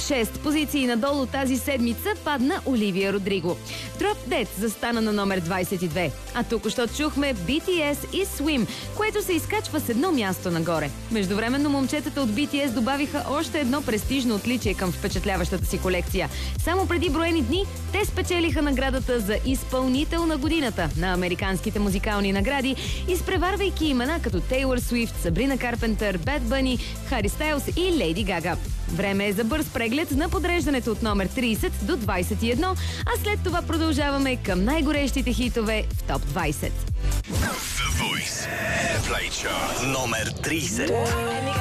6 позиции надолу тази седмица падна Оливия Родриго. Drop Dead застана на номер 22. А тук що чухме BTS и Swim, което се изкачва с едно място нагоре. Междувременно момчетата от BTS добавиха още едно престижно отличие към впечатляващата си колекция. Само преди броени дни те спечелиха наградата за изпълнител на годината на американските музикални награди, изпреварвайки имена като Тейлор Суифт, Сабрина Карпентър, Бад Бъни, Хари Стайлс и Лейди Гага. Време е за бърз преглед на подреждането от номер 30 до 21, а след това продължаваме към най-горещите хитове в топ 20. The Voice Play Chart номер 30.